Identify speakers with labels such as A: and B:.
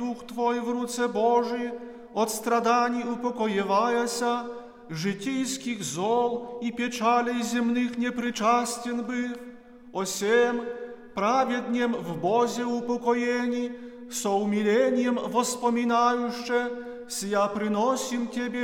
A: дух Твой в руце Божией, от страданий упокоеваяся, житейских зол и печалей земных не причастен быв, осем праведнем в Бозе упокоений, со умилением воспоминающе, сия приносим Тебе,